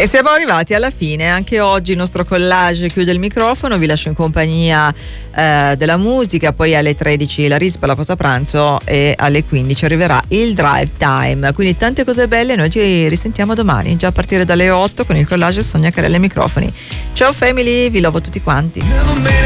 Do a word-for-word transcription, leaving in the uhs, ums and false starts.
E siamo arrivati alla fine, anche oggi il nostro collage chiude il microfono, vi lascio in compagnia eh, della musica, poi alle tredici la rispa, la pausa pranzo e alle quindici arriverà il drive time, quindi tante cose belle. Noi ci risentiamo domani, già a partire dalle otto con il collage Sonia Carella ai microfoni. Ciao family, vi lovo tutti quanti.